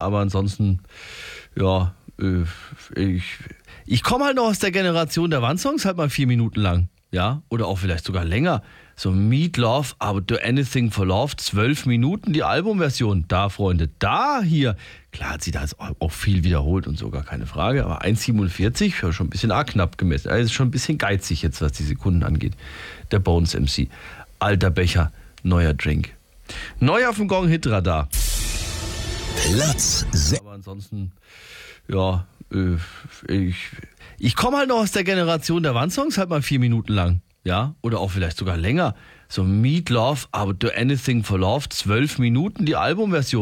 aber ansonsten, ja, ich komme halt noch aus der Generation der Wandsongs, halt mal 4 Minuten lang, ja, oder auch vielleicht sogar länger. So Meat Love, aber Do Anything for Love, 12 Minuten, die Albumversion. Da, Freunde, da hier. Klar hat sie da auch viel wiederholt und so, gar keine Frage, aber 1,47, ja, schon ein bisschen arg knapp gemessen. Also ist schon ein bisschen geizig jetzt, was die Sekunden angeht. Der Bones MC. Alter Becher, neuer Drink. Neu auf dem Gong-Hit-Radar. Platz 6. Aber ansonsten, ja, ich komme halt noch aus der Generation der Wandsongs, halt mal 4 Minuten lang. Ja, oder auch vielleicht sogar länger. So Meat Love, aber Do Anything for Love, 12 Minuten, die Albumversion.